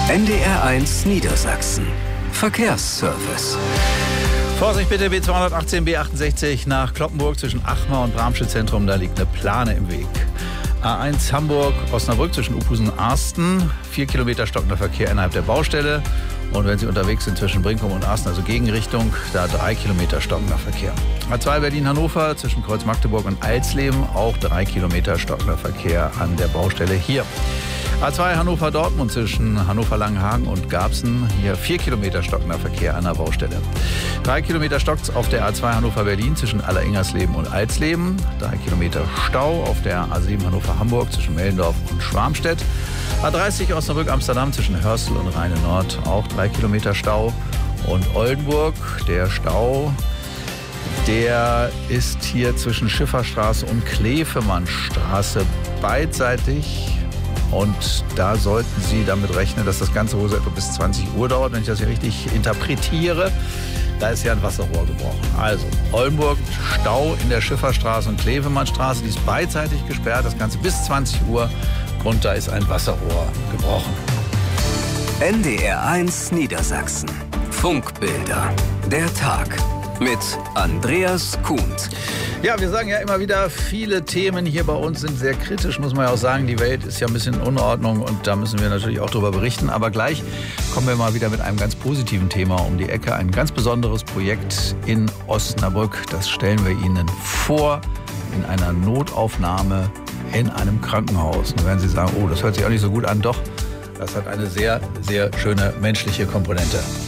NDR1 Niedersachsen. Verkehrsservice. Vorsicht bitte, B218, B68 nach Cloppenburg zwischen Achmar und Bramsche-Zentrum. Da liegt eine Plane im Weg. A1 Hamburg-Osnabrück zwischen Uphusen und Arsten. 4 Kilometer stockender Verkehr innerhalb der Baustelle. Und wenn Sie unterwegs sind zwischen Brinkum und Arsten, also Gegenrichtung, da 3 Kilometer stockender Verkehr. A2 Berlin-Hannover zwischen Kreuz Magdeburg und Alsleben, auch 3 Kilometer stockender Verkehr an der Baustelle hier. A2 Hannover-Dortmund zwischen Hannover-Langenhagen und Garbsen, hier 4 Kilometer stockender Verkehr an der Baustelle. 3 Kilometer stockt's auf der A2 Hannover-Berlin zwischen Alleringersleben und Alsleben. 3 Kilometer Stau auf der A7 Hannover-Hamburg zwischen Mellendorf und Schwarmstedt. A30 Osnabrück-Amsterdam zwischen Hörstel und Rheine-Nord, auch 3 Kilometer Stau. Und Oldenburg, der Stau, der ist hier zwischen Schifferstraße und Klefemannstraße beidseitig. Und da sollten Sie damit rechnen, dass das Ganze wohl so etwa bis 20 Uhr dauert, wenn ich das hier richtig interpretiere. Da ist ja ein Wasserrohr gebrochen. Also Oldenburg, Stau in der Schifferstraße und Klefemannstraße, die ist beidseitig gesperrt, das Ganze bis 20 Uhr. Und da ist ein Wasserrohr gebrochen. NDR1 Niedersachsen. Funkbilder. Der Tag. Mit Andreas Kuhnt. Ja, wir sagen ja immer wieder, viele Themen hier bei uns sind sehr kritisch, muss man ja auch sagen. Die Welt ist ja ein bisschen in Unordnung und da müssen wir natürlich auch drüber berichten. Aber gleich kommen wir mal wieder mit einem ganz positiven Thema um die Ecke. Ein ganz besonderes Projekt in Osnabrück. Das stellen wir Ihnen vor in einer Notaufnahme in einem Krankenhaus. Und dann werden Sie sagen, oh, das hört sich auch nicht so gut an. Doch, das hat eine sehr, sehr schöne menschliche Komponente.